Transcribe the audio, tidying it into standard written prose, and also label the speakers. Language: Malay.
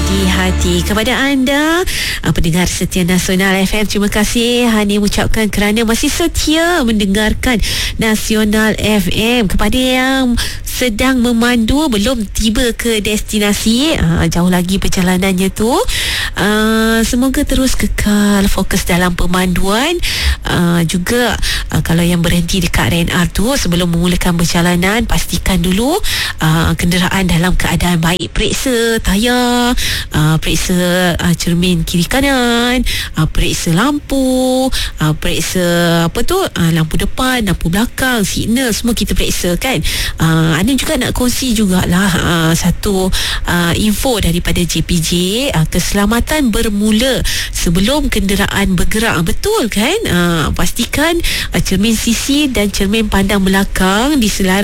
Speaker 1: di hati. Kepada anda pendengar setia Nasional FM, terima kasih Hani mengucapkan kerana masih setia mendengarkan Nasional FM. Kepada yang sedang memandu, belum tiba ke destinasi, jauh lagi perjalanannya tu, semoga terus kekal fokus dalam pemanduan. Juga kalau yang berhenti dekat RNR tu, sebelum memulakan perjalanan, pastikan dulu kenderaan dalam keadaan baik. Periksa tayar, periksa cermin kiri kanan, periksa lampu, periksa lampu depan, lampu belakang, signal, semua kita periksa kan. Ana juga nak kongsi jugalah satu info daripada JPJ. Keselamatan bermula sebelum kenderaan bergerak. Betul kan? Pastikan cermin sisi dan cermin pandang belakang diselaras